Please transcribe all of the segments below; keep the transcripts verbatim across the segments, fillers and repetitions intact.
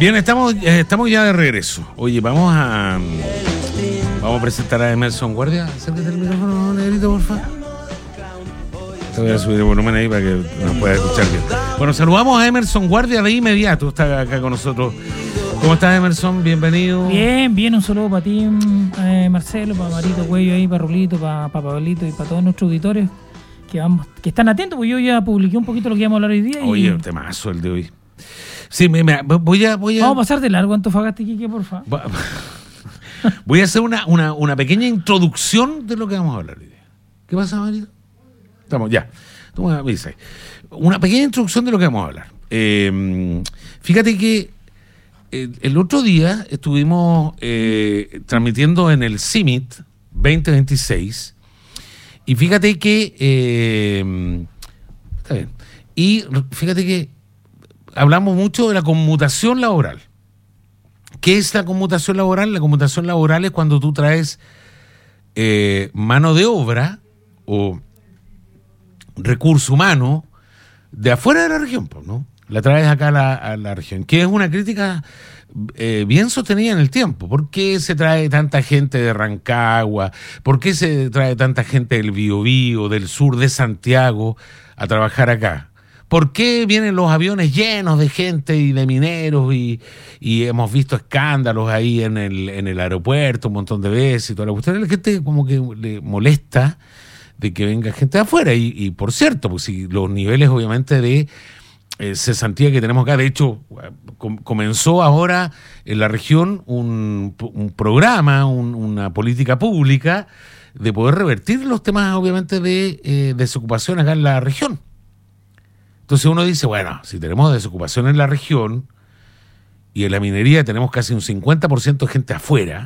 Bien, estamos, eh, estamos ya de regreso. Oye, vamos a vamos a presentar a Emerson Guardia. Acércate el micrófono, negrito, por favor. Te voy a subir el volumen ahí para que nos pueda escuchar bien. Bueno, saludamos a Emerson Guardia de inmediato. Está acá con nosotros. ¿Cómo estás, Emerson? Bienvenido. Bien, bien. Un saludo para ti, eh, Marcelo, para Marito Cuello ahí, para Rulito, para, para Pablito y para todos nuestros auditores que vamos, que están atentos, porque yo ya publiqué un poquito lo que íbamos a hablar hoy día. Y... Oye, un temazo el de hoy. Sí, me, me, voy a... Voy a... Vamos a pasar de largo, Antofagasta, Quique, por favor. Voy a hacer una, una, una pequeña introducción de lo que vamos a hablar hoy día. ¿Qué pasa, Marito? Estamos, ya. Una pequeña introducción de lo que vamos a hablar. Eh, fíjate que el, el otro día estuvimos eh, transmitiendo en el CIMIT veinte veintiséis y fíjate que eh, está bien, y fíjate que hablamos mucho de la conmutación laboral. ¿Qué es la conmutación laboral? La conmutación laboral es cuando tú traes eh, mano de obra o recurso humano de afuera de la región, ¿no? La traes acá a la, a la región, que es una crítica eh, bien sostenida en el tiempo. ¿Por qué se trae tanta gente de Rancagua? ¿Por qué se trae tanta gente del Biobío, del sur de Santiago a trabajar acá? ¿Por qué vienen los aviones llenos de gente y de mineros y, y hemos visto escándalos ahí en el, en el aeropuerto un montón de veces y toda la cuestión? La gente como que le molesta de que venga gente de afuera y, y por cierto, pues si los niveles obviamente de eh, cesantía que tenemos acá, de hecho com- comenzó ahora en la región un, un programa, un, una política pública de poder revertir los temas obviamente de eh, desocupación acá en la región. Entonces uno dice, bueno, si tenemos desocupación en la región y en la minería tenemos casi un cincuenta por ciento de gente afuera,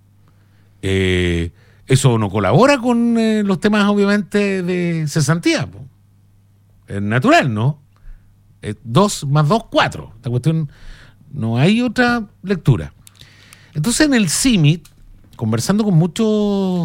eh, eso no colabora con eh, los temas obviamente de cesantía. Po. Es natural, ¿no? Es dos más dos, cuatro. Esta cuestión, no hay otra lectura. Entonces en el CIMIT, conversando con muchos...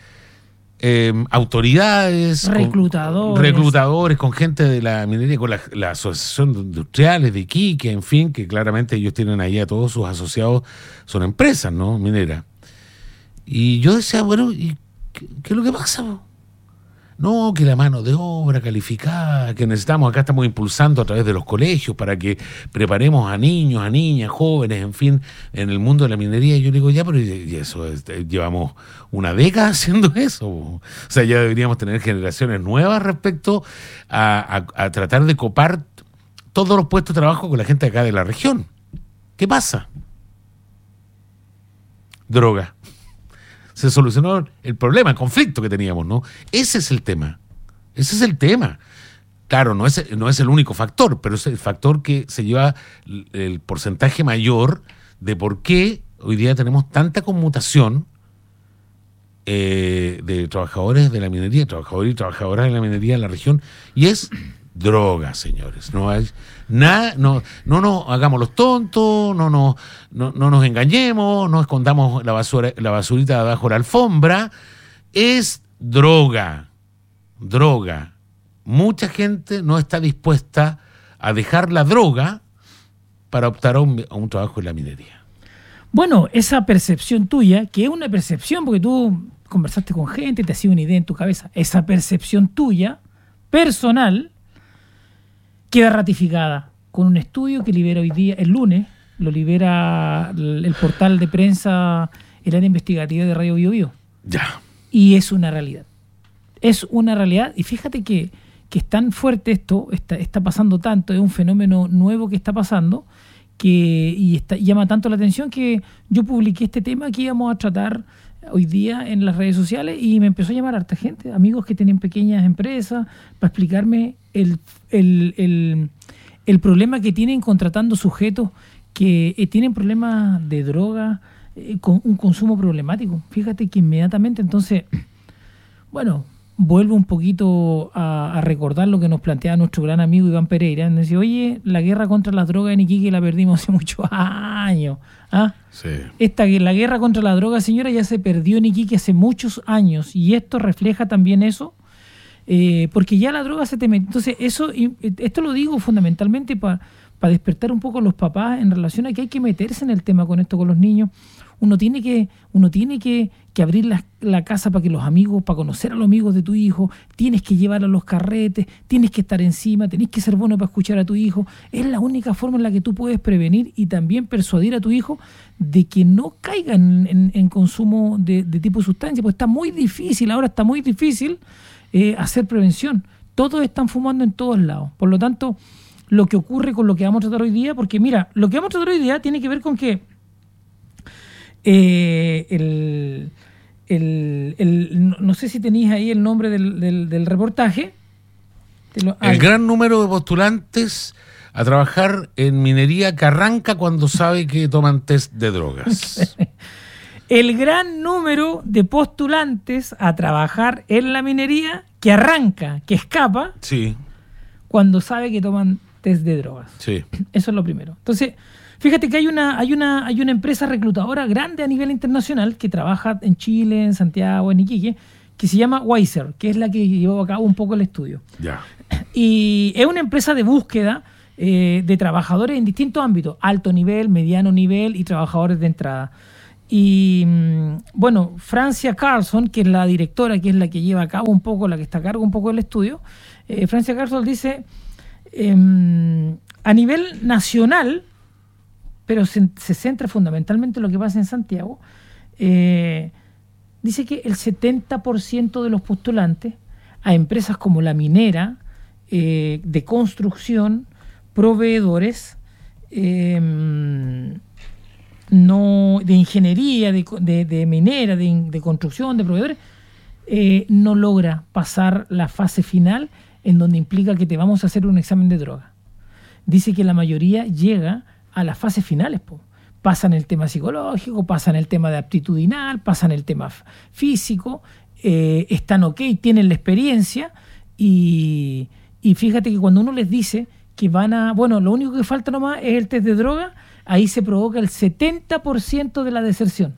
Eh, autoridades, reclutadores. Con, reclutadores, con gente de la minería, con la, la Asociación de Industriales de Iquique, en fin, que claramente ellos tienen ahí a todos sus asociados, son empresas, ¿no? Mineras. Y yo decía, bueno, ¿y qué, qué es lo que pasa? No, que la mano de obra calificada, que necesitamos, acá estamos impulsando a través de los colegios para que preparemos a niños, a niñas, jóvenes, en fin, en el mundo de la minería. Y yo digo, ya, pero y eso, llevamos una década haciendo eso. O sea, ya deberíamos tener generaciones nuevas respecto a, a, a tratar de copar todos los puestos de trabajo con la gente acá de la región. ¿Qué pasa? Droga. Se solucionó el problema, el conflicto que teníamos, ¿no? Ese es el tema. Ese es el tema. Claro, no es, no es el único factor, pero es el factor que se lleva el porcentaje mayor de por qué hoy día tenemos tanta conmutación eh, de trabajadores de la minería, trabajadores y trabajadoras de la minería en la región, y es droga, señores. No hay nada, no, no nos hagamos los tontos, no, no, no, no nos engañemos, no escondamos la basura, la basurita debajo de la alfombra. Es droga, droga. Mucha gente no está dispuesta a dejar la droga para optar a un, a un trabajo en la minería. Bueno, esa percepción tuya, que es una percepción, porque tú conversaste con gente, te hacía una idea en tu cabeza, esa percepción tuya, personal, queda ratificada con un estudio que libera hoy día, el lunes, lo libera el, el portal de prensa, el área investigativa de Radio Biobío. Ya. Y es una realidad. Es una realidad. Y fíjate que, que es tan fuerte esto, está, está pasando tanto, es un fenómeno nuevo que está pasando, que y está, llama tanto la atención que yo publiqué este tema que íbamos a tratar hoy día en las redes sociales y me empezó a llamar harta gente, amigos que tienen pequeñas empresas, para explicarme el, el, el, el problema que tienen contratando sujetos que eh, tienen problemas de droga, eh, con un consumo problemático. Fíjate que inmediatamente, entonces, bueno, vuelvo un poquito a, a recordar lo que nos planteaba nuestro gran amigo Iván Pereira. Nos decía, oye, la guerra contra las drogas en Iquique la perdimos hace muchos años. ¿Ah? Sí. Esta, la guerra contra la droga, señora, ya se perdió en Iquique hace muchos años. Y esto refleja también eso, eh, porque ya la droga se te mete. Entonces, eso, esto lo digo fundamentalmente para para despertar un poco a los papás en relación a que hay que meterse en el tema con esto con los niños. Uno tiene que, uno tiene que, que abrir la, la casa para que los amigos, para conocer a los amigos de tu hijo, tienes que llevar a los carretes, tienes que estar encima, tenés que ser bueno para escuchar a tu hijo. Es la única forma en la que tú puedes prevenir y también persuadir a tu hijo de que no caiga en, en, en consumo de, de tipo de sustancia, porque está muy difícil, ahora está muy difícil eh, hacer prevención. Todos están fumando en todos lados. Por lo tanto, lo que ocurre con lo que vamos a tratar hoy día, porque mira, lo que vamos a tratar hoy día tiene que ver con que Eh, el, el, el, no sé si tenéis ahí el nombre del, del, del reportaje. Lo, el gran número de postulantes a trabajar en minería que arranca cuando sabe que toman test de drogas. El gran número de postulantes a trabajar en la minería que arranca, que escapa, sí, cuando sabe que toman test de drogas. Sí. Eso es lo primero. Entonces, fíjate que hay una, hay una, hay una empresa reclutadora grande a nivel internacional que trabaja en Chile, en Santiago, en Iquique, que se llama Weiser, que es la que llevó a cabo un poco el estudio. Ya. Y es una empresa de búsqueda eh, de trabajadores en distintos ámbitos, alto nivel, mediano nivel y trabajadores de entrada. Y bueno, Francia Carlson, que es la directora, que es la que lleva a cabo un poco, la que está a cargo un poco del estudio, eh, Francia Carlson dice, eh, a nivel nacional, pero se, se centra fundamentalmente en lo que pasa en Santiago, eh, dice que el setenta por ciento de los postulantes a empresas como la minera, eh, de construcción, proveedores, eh, no de ingeniería, de, de, de minera, de, de construcción, de proveedores, eh, no logra pasar la fase final en donde implica que te vamos a hacer un examen de droga. Dice que la mayoría llega a las fases finales, po. Pasan el tema psicológico, pasan el tema de aptitudinal, pasan el tema f- físico, eh, están ok, tienen la experiencia y, y fíjate que cuando uno les dice que van a, bueno, lo único que falta nomás es el test de droga, ahí se provoca el setenta por ciento de la deserción.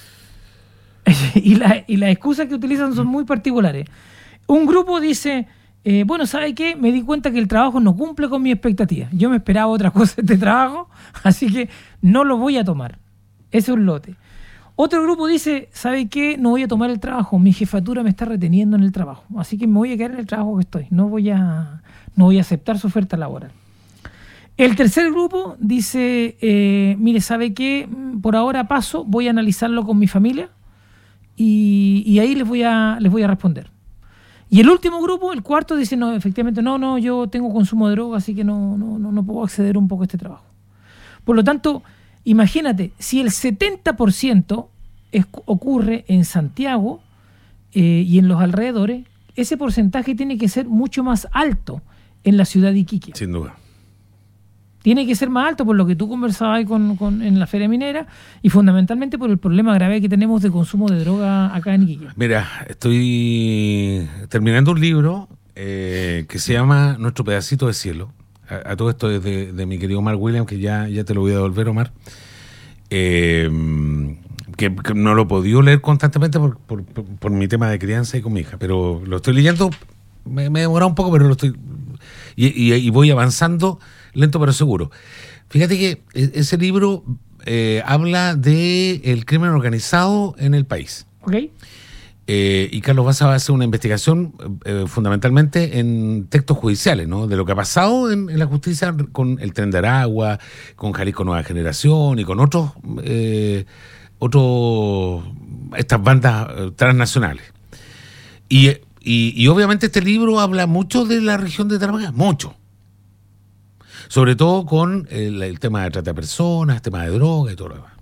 y, la, y las excusas que utilizan son muy particulares. Un grupo dice, Eh, bueno, ¿sabe qué? Me di cuenta que el trabajo no cumple con mi expectativa. Yo me esperaba otra cosa de este trabajo, así que no lo voy a tomar. Ese es un lote. Otro grupo dice, ¿sabe qué? No voy a tomar el trabajo. Mi jefatura me está reteniendo en el trabajo, así que me voy a quedar en el trabajo que estoy. No voy a, no voy a aceptar su oferta laboral. El tercer grupo dice, eh, mire, ¿sabe qué? Por ahora paso, voy a analizarlo con mi familia y, y ahí les voy a, les voy a responder. Y el último grupo, el cuarto, dice, no, efectivamente, no, no, yo tengo consumo de droga, así que no, no, no, no puedo acceder un poco a este trabajo. Por lo tanto, imagínate, si el setenta por ciento es, ocurre en Santiago eh, y en los alrededores, ese porcentaje tiene que ser mucho más alto en la ciudad de Iquique. Sin duda. Tiene que ser más alto por lo que tú conversabas con, con, en la feria minera y fundamentalmente por el problema grave que tenemos de consumo de droga acá en Iquique. Mira, estoy terminando un libro eh, que se llama Nuestro pedacito de cielo. A, a todo esto es de, de mi querido Omar Williams, que ya, ya te lo voy a devolver, Omar. Eh, que, que no lo he podido leer constantemente por, por, por, por mi tema de crianza y con mi hija, pero lo estoy leyendo, me, me he demorado un poco, pero lo estoy... Y, y, y voy avanzando lento pero seguro. Fíjate que ese libro eh, habla de el crimen organizado en el país. ¿Ok? Eh, y Carlos Baza va a hacer una investigación eh, fundamentalmente en textos judiciales, ¿no? De lo que ha pasado en, en la justicia con el Tren de Aragua, con Jalisco Nueva Generación y con otros, eh, otros estas bandas eh, transnacionales. Y, y, y obviamente este libro habla mucho de la región de Tarapacá, mucho. Sobre todo con el, el tema de trata de personas, el tema de droga y todo lo demás.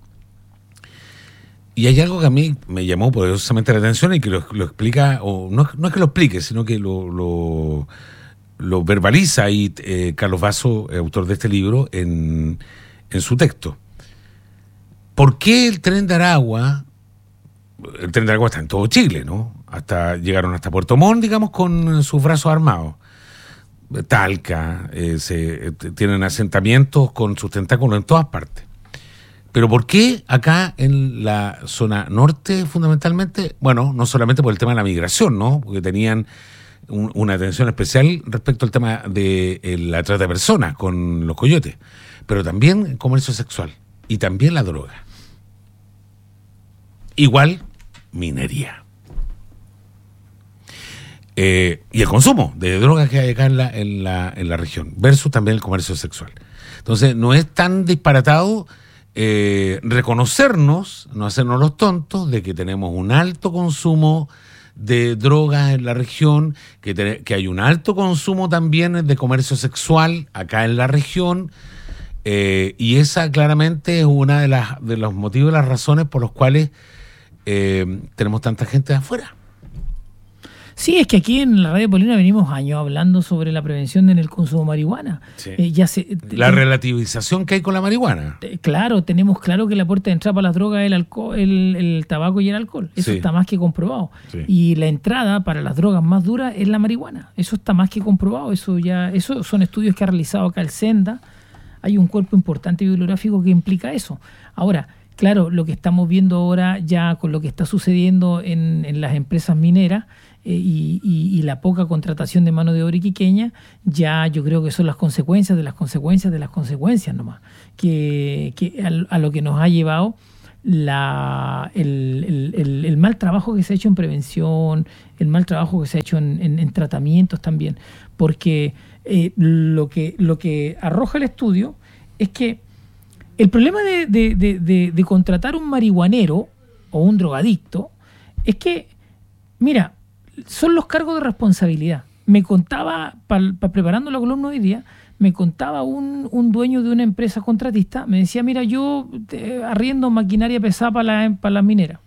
Y hay algo que a mí me llamó poderosamente la atención y que lo, lo explica, o no, no es que lo explique, sino que lo, lo, lo verbaliza ahí eh, Carlos Bazo, autor de este libro, en, en su texto. ¿Por qué el Tren de Aragua? El Tren de Aragua está en todo Chile, ¿no? Hasta llegaron hasta Puerto Montt, digamos, con sus brazos armados. Talca, eh, se, eh, tienen asentamientos con sus tentáculos en todas partes. Pero ¿por qué acá en la zona norte fundamentalmente? Bueno, no solamente por el tema de la migración, ¿no? Porque tenían un, una atención especial respecto al tema de eh, la trata de personas con los coyotes, pero también el comercio sexual y también la droga. Igual minería. Eh, y el consumo de drogas que hay acá en la, en, la, en la región, versus también el comercio sexual. Entonces, no es tan disparatado eh, reconocernos, no hacernos los tontos, de que tenemos un alto consumo de drogas en la región, que, te, que hay un alto consumo también de comercio sexual acá en la región, eh, y esa claramente es una de, las, de los motivos y las razones por los cuales eh, tenemos tanta gente de afuera. Sí, es que aquí en la Radio Polina venimos años hablando sobre la prevención en el consumo de marihuana. Sí. Eh, ya se, la te, relativización que hay con la marihuana. Te, claro, tenemos claro que la puerta de entrada para las drogas es el, alcohol, el, el tabaco y el alcohol. Eso sí. Está más que comprobado. Sí. Y la entrada para las drogas más duras es la marihuana. Eso está más que comprobado. Eso ya, eso son estudios que ha realizado acá el Senda. Hay un cuerpo importante bibliográfico que implica eso. Ahora, claro, lo que estamos viendo ahora ya con lo que está sucediendo en, en las empresas mineras, Eh, y, y, y la poca contratación de mano de obra iquiqueña, ya yo creo que son las consecuencias de las consecuencias de las consecuencias nomás, que, que a, a lo que nos ha llevado la, el, el, el, el mal trabajo que se ha hecho en prevención, el mal trabajo que se ha hecho en, en, en tratamientos también, porque eh, lo que, lo que arroja el estudio es que el problema de, de, de, de, de contratar un marihuanero o un drogadicto es que, mira, son los cargos de responsabilidad. Me contaba, pa, pa preparando la columna hoy día, me contaba un, un dueño de una empresa contratista, me decía, mira, yo te, arriendo maquinaria pesada para la, para la minera.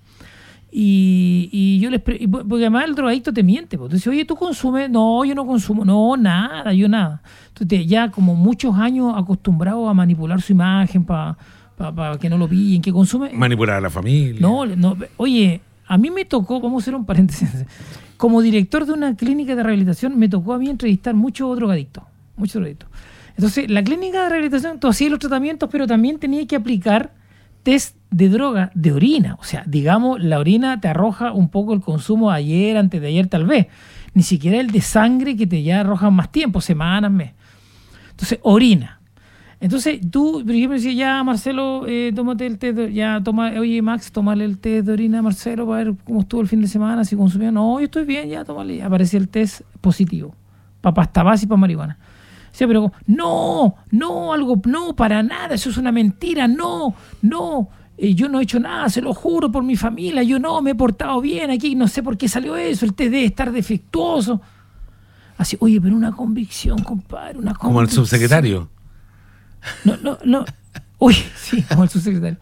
Y, y yo les... Pre porque además el drogadicto te miente. Pues. Entonces, oye, ¿tú consumes? No, yo no consumo. No, nada, yo nada. Entonces, ya como muchos años acostumbrado a manipular su imagen para pa, pa que no lo pillen, que consume... Manipular a la familia. No, no, oye, a mí me tocó, vamos a hacer un paréntesis... Como director de una clínica de rehabilitación, me tocó a mí entrevistar muchos drogadictos, muchos drogadictos. Entonces, la clínica de rehabilitación, tú hacías los tratamientos, pero también tenías que aplicar test de droga de orina. O sea, digamos, la orina te arroja un poco el consumo de ayer, antes de ayer tal vez. Ni siquiera el de sangre que te ya arroja más tiempo, semanas, meses. Entonces, orina. Entonces, tú, por ejemplo, decías, ya, Marcelo, eh, tómate el test, de, ya, toma, oye, Max, tómale el test de orina a Marcelo para ver cómo estuvo el fin de semana, si consumió. No, yo estoy bien, ya, tómale. Aparecía el test positivo, para pasta base y para marihuana. O sea, pero, no, no, algo, no, para nada, eso es una mentira, no, no, eh, yo no he hecho nada, se lo juro por mi familia, yo no, me he portado bien aquí, no sé por qué salió eso, el test debe estar defectuoso. Así, oye, pero una convicción, compadre, una convicción. Como el subsecretario. No, no, no. Uy, sí, como el subsecretario.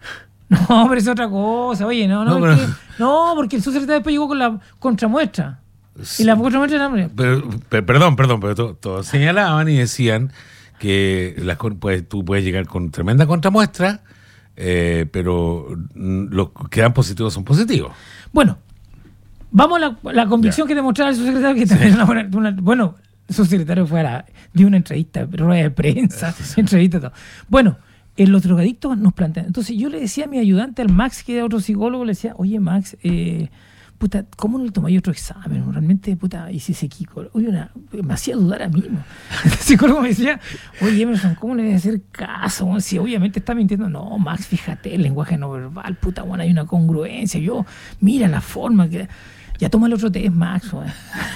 No, pero es otra cosa. Oye, no, no, no, porque, pero... no porque el subsecretario después llegó con la contramuestra. Sí. Y la contramuestra era... Pero, pero, perdón, perdón, pero todos todo señalaban y decían que las, pues, tú puedes llegar con tremenda contramuestra, eh, pero los que dan positivos son positivos. Bueno, vamos a la, la convicción ya. que demostraba el subsecretario, que también sí. una, buena, una bueno... Su secretario fue a la, dio una entrevista, rueda de prensa, sí. entrevista, todo. Bueno, en los drogadictos nos plantean. Entonces yo le decía a mi ayudante, al Max, que era otro psicólogo, le decía, oye, Max, eh, puta, ¿cómo no le tomáis otro examen? Realmente, puta, hice ese Kiko. Oye, una, me hacía dudar a mí. ¿No? El psicólogo me decía, oye, Emerson, ¿cómo le voy a hacer caso? Bueno, si obviamente está mintiendo. No, Max, fíjate, el lenguaje no verbal, puta, bueno, hay una congruencia. Yo, mira la forma que... Ya toma el otro test, Max, güey.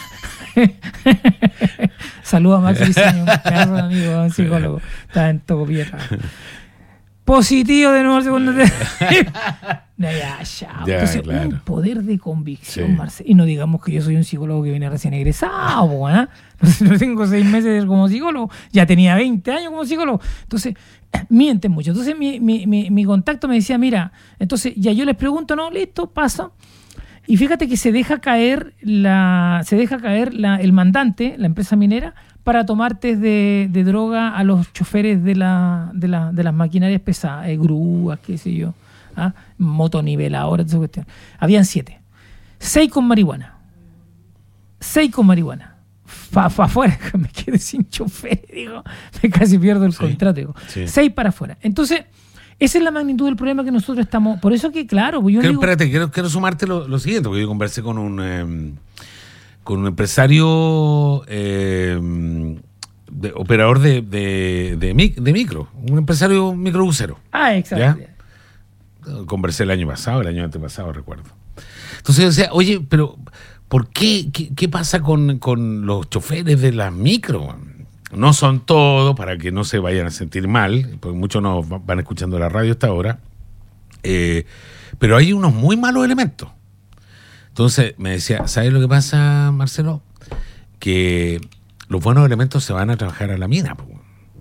Saluda a Max Diseño, un amigo, un psicólogo. Está en todo bien. Positivo de nuevo el segundo test. ya, ya, ya. Entonces, claro. Un poder de convicción, sí. Marcelo. Y no digamos que yo soy un psicólogo que viene recién egresado, ¿eh? No tengo seis meses como psicólogo, ya tenía veinte años como psicólogo. Entonces, mienten mucho. Entonces, mi, mi, mi, mi contacto me decía, mira, entonces ya yo les pregunto, no, listo, pasa. Y fíjate que se deja caer la, se deja caer la, el mandante, la empresa minera, para tomar test de, de droga a los choferes de, la, de, la, de las maquinarias pesadas, eh, grúas, qué sé yo, ¿ah? Motoniveladoras, esa cuestión. Habían siete. Seis con marihuana. Seis con marihuana. Para fa afuera, me quedé sin chofer, digo, me casi pierdo el sí, contrato. Digo. Sí. Seis para afuera. Entonces, esa es la magnitud del problema que nosotros estamos... Por eso que, claro... Pues yo Pero, digo, espérate, quiero, quiero sumarte lo, lo siguiente, porque yo conversé con un... Eh, con un empresario eh, de, operador de, de, de, mic, de micro, un empresario microbusero. Ah, exacto. ¿Ya? Conversé el año pasado, el año antepasado, recuerdo. Entonces yo decía, oye, pero ¿por qué? ¿Qué, qué pasa con, con los choferes de las micro? No son todos, para que no se vayan a sentir mal, porque muchos nos van escuchando la radio hasta ahora, eh, pero hay unos muy malos elementos. Entonces me decía, ¿sabes lo que pasa, Marcelo? Que los buenos elementos se van a trabajar a la mina, po,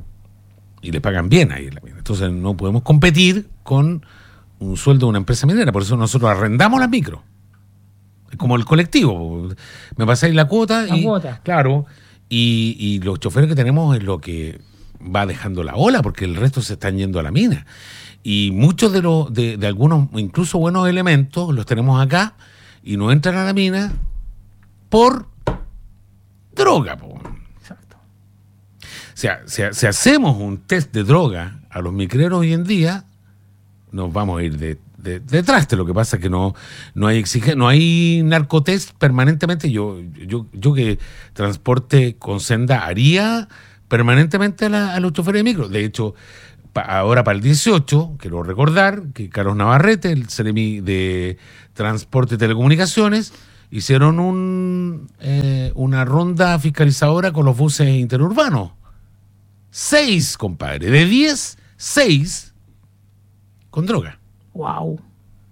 y les pagan bien ahí en la mina. Entonces no podemos competir con un sueldo de una empresa minera, por eso nosotros arrendamos las micro. Es como el colectivo, me pasáis la cuota la y cuota. Claro, y, y los choferes que tenemos es lo que va dejando la ola, porque el resto se están yendo a la mina. Y muchos de los de, de algunos, incluso buenos elementos, los tenemos acá y no entran a la mina por droga, po. Exacto. O sea, si, si hacemos un test de droga a los micreros hoy en día, nos vamos a ir de, de, detrás de lo que pasa es que no, no hay exige, no hay narcotest permanentemente. Yo, yo, yo que transporte con senda haría permanentemente a, la, a los choferes de micro. De hecho, pa, ahora para el dieciocho, quiero recordar que Carlos Navarrete, el Ceremi de Transporte y Telecomunicaciones, hicieron un, eh, una ronda fiscalizadora con los buses interurbanos. Seis, compadre. De diez, seis con droga. Wow.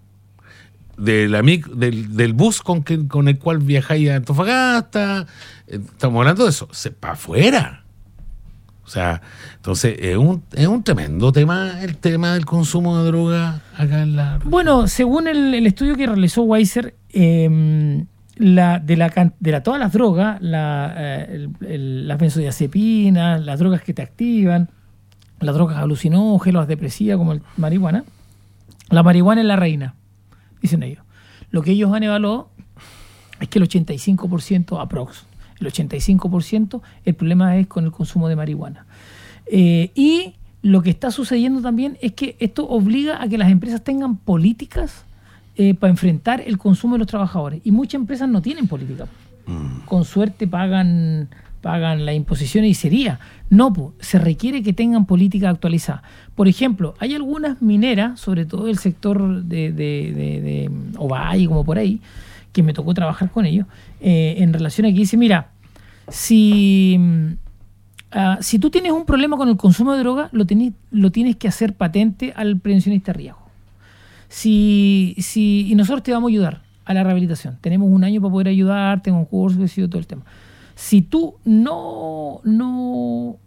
De la mic, del, del bus con, que, con el cual viajáis a Antofagasta, eh, estamos hablando de eso, para afuera. O sea, entonces es un, es un tremendo tema el tema del consumo de droga acá en la... Bueno, según el, el estudio que realizó Weiser, eh, la, de, la, de la, todas las drogas, la, eh, el, el, las benzodiazepinas, las drogas que te activan, las drogas alucinógenas, las depresivas como el marihuana, la marihuana es la reina, dicen ellos. Lo que ellos han evaluado es que el ochenta y cinco por ciento aprox, el ochenta y cinco por ciento el problema es con el consumo de marihuana. Eh, y lo que está sucediendo también es que esto obliga a que las empresas tengan políticas eh, para enfrentar el consumo de los trabajadores. Y muchas empresas no tienen política. Mm. Con suerte pagan... pagan las imposiciones y sería. No, pues, se requiere que tengan políticas actualizadas. Por ejemplo, hay algunas mineras, sobre todo el sector de, de, de, de Ovalle, como por ahí, que me tocó trabajar con ellos, eh, en relación a que dice, mira, si, uh, si tú tienes un problema con el consumo de droga, lo, tenés, lo tienes que hacer patente al prevencionista de riesgo. Si, si, y nosotros te vamos a ayudar a la rehabilitación. Tenemos un año para poder ayudar, tengo un curso, que sido todo el tema. Si tú no, no,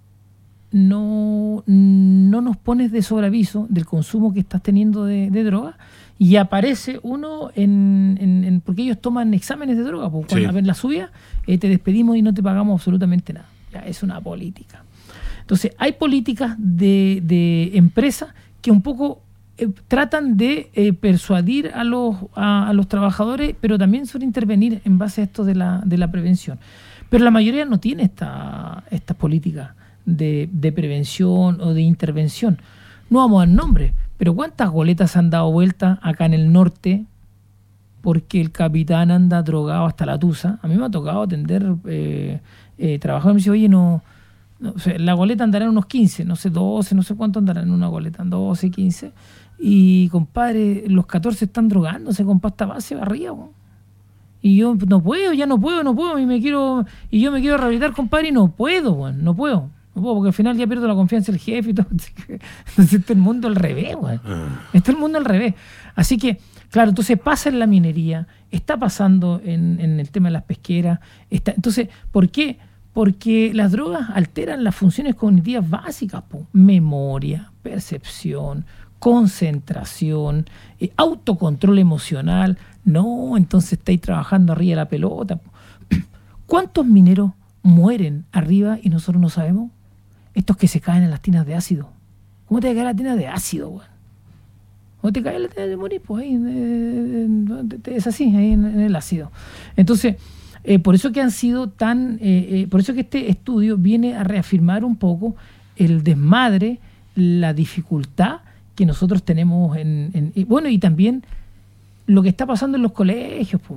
no, no nos pones de sobreaviso del consumo que estás teniendo de, de droga, y aparece uno en, en, en... porque ellos toman exámenes de droga, pues cuando sí. ven la subida, eh, te despedimos y no te pagamos absolutamente nada. Ya, es una política. Entonces, hay políticas de, de empresas que un poco eh, tratan de eh, persuadir a los, a, a los trabajadores, pero también suelen intervenir en base a esto de la, de la prevención. Pero la mayoría no tiene esta, esta política de, de prevención o de intervención. No vamos a dar nombres, pero ¿cuántas goletas han dado vuelta acá en el norte porque el capitán anda drogado hasta la tusa? A mí me ha tocado atender eh, eh, trabajadores. Me dice, oye, no, no o sea, la goleta andará en unos quince, no sé, doce, no sé cuánto andará en una goleta, en doce, quince. Y, compadre, los catorce están drogándose con pasta base arriba, ¿no? Y yo no puedo, ya no puedo, no puedo, y me quiero, y yo me quiero rehabilitar, compadre, y no puedo, bueno, no puedo, no puedo, porque al final ya pierdo la confianza del jefe y todo. Entonces está el mundo al revés, bueno. Está el mundo al revés. Así que, claro, entonces pasa en la minería, está pasando en, en el tema de las pesqueras. Está, entonces, ¿por qué? Porque las drogas alteran las funciones cognitivas básicas, po. Memoria, percepción, concentración, eh, autocontrol emocional. No, entonces estáis trabajando arriba de la pelota. ¿Cuántos mineros mueren arriba y nosotros no sabemos? Estos que se caen en las tinas de ácido. ¿Cómo te cae la tina de ácido, güey? ¿Cómo te cae la tina de morir? Pues ahí eh, es así, ahí en, en el ácido. Entonces, eh, por eso que han sido tan... Eh, eh, por eso que este estudio viene a reafirmar un poco el desmadre, la dificultad que nosotros tenemos en... en y bueno, y también... lo que está pasando en los colegios, pues.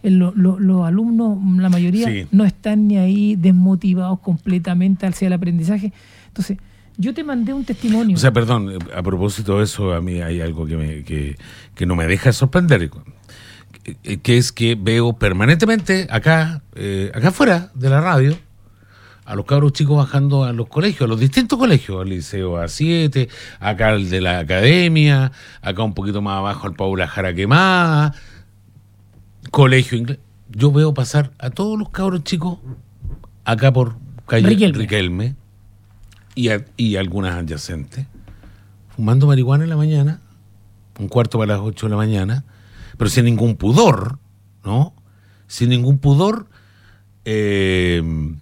el, lo, lo, los alumnos, la mayoría, sí. no están ni ahí, desmotivados completamente hacia el aprendizaje. Entonces, yo te mandé un testimonio. O sea, perdón, a propósito de eso, a mí hay algo que, me, que, que no me deja sorprender, que es que veo permanentemente acá, eh, acá afuera de la radio, a los cabros chicos bajando a los colegios, a los distintos colegios, al Liceo A siete, acá al de la Academia, acá un poquito más abajo al Paula Jara Quemada, colegio inglés. Yo veo pasar a todos los cabros chicos acá por calle Riquelme, Riquelme y, a, y algunas adyacentes, fumando marihuana en la mañana, un cuarto para las ocho de la mañana, pero sin ningún pudor, ¿no? Sin ningún pudor, eh,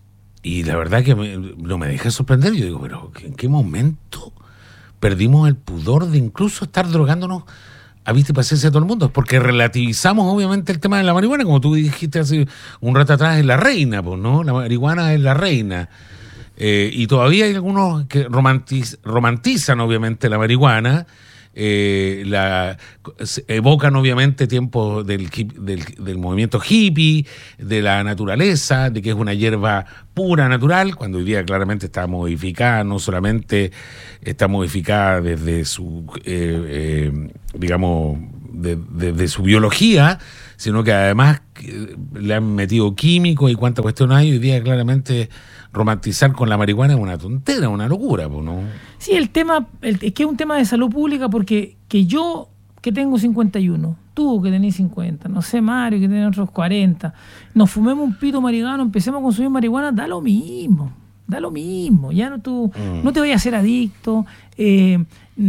y la verdad que me, no me deja sorprender. Yo digo, pero ¿en qué momento perdimos el pudor de incluso estar drogándonos a vista y paciencia de todo el mundo? Porque relativizamos obviamente el tema de la marihuana, como tú dijiste hace un rato atrás, es la reina, pues, ¿no? La marihuana es la reina. Eh, y todavía hay algunos que romantiz, romantizan obviamente la marihuana, eh, la, evocan obviamente tiempos del, del, del movimiento hippie, de la naturaleza, de que es una hierba pura, natural, cuando hoy día claramente está modificada, no solamente está modificada desde su, eh, eh, digamos, de, de, de su biología, sino que además le han metido químicos y cuánta cuestión hay. Hoy día claramente romantizar con la marihuana es una tontera, una locura, ¿no? Sí, el tema, el, es que es un tema de salud pública, porque que yo, que tengo cincuenta y uno, tú que tenés cincuenta, no sé, Mario que tiene otros cuarenta, nos fumemos un pito marihuana, empecemos a consumir marihuana, da lo mismo, da lo mismo, ya no tú, mm. no te vayas a ser adicto, eh,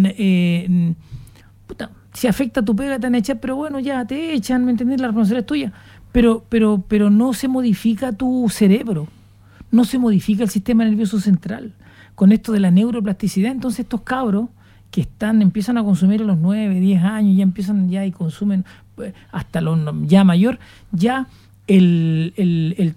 eh, puta, si afecta a tu pega te van a echar, pero bueno, ya te echan, ¿me entendés? La responsabilidad es tuya, pero, pero, pero no se modifica tu cerebro, no se modifica el sistema nervioso central con esto de la neuroplasticidad. Entonces estos cabros que están empiezan a consumir a los nueve, diez años, ya empiezan ya y consumen pues, hasta los ya mayor, ya el, el, el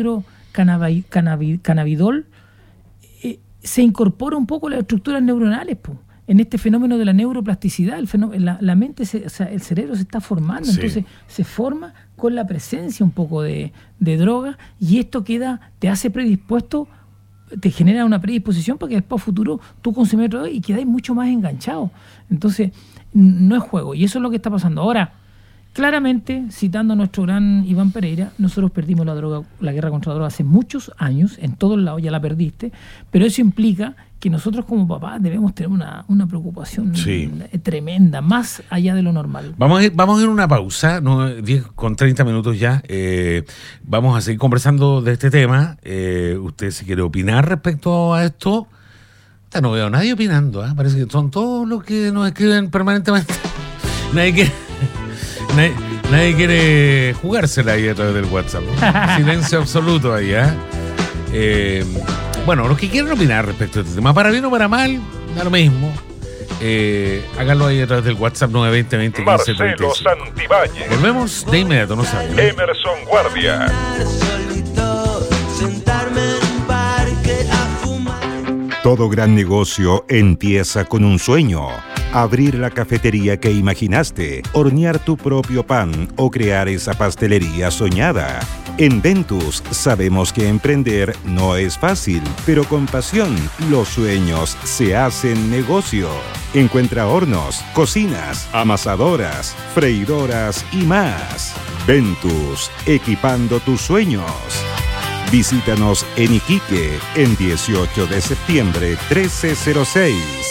tetrahidrocannabidol eh, se incorpora un poco a las estructuras neuronales, pues, en este fenómeno de la neuroplasticidad. El fenómeno, la, la mente, se, o sea, el cerebro se está formando, sí. Entonces se forma con la presencia un poco de, de droga, y esto queda, te hace predispuesto, te genera una predisposición para que después a futuro tú consumes droga y quedáis mucho más enganchado. Entonces no es juego, y eso es lo que está pasando ahora. Claramente, citando a nuestro gran Iván Pereira, nosotros perdimos la droga, la guerra contra la droga hace muchos años, en todos lados ya la perdiste, pero eso implica que nosotros como papás debemos tener una, una preocupación sí. tremenda, más allá de lo normal. Vamos a ir, vamos a ir a una pausa, ¿no? diez con treinta minutos ya. Eh, vamos a seguir conversando de este tema. Eh, usted si quiere opinar respecto a esto, no veo a nadie opinando, ¿eh? Parece que son todos los que nos escriben permanentemente. Nadie quiere... Nadie, nadie quiere jugársela ahí a través del WhatsApp, ¿no? Silencio absoluto ahí, ¿eh? Eh, bueno, los que quieran opinar respecto a este tema, para bien o para mal, da lo mismo. Eh, háganlo ahí a través del WhatsApp nueve veinte, veinte, quince, treinta y cinco. Marcelo Santibáñez. Volvemos de inmediato, no saben, ¿no? Emerson Guardia. Todo gran negocio empieza con un sueño. Abrir la cafetería que imaginaste, hornear tu propio pan o crear esa pastelería soñada. En Ventus sabemos que emprender no es fácil, pero con pasión los sueños se hacen negocio. Encuentra hornos, cocinas, amasadoras, freidoras y más. Ventus, equipando tus sueños. Visítanos en Iquique, en dieciocho de septiembre, trece cero seis.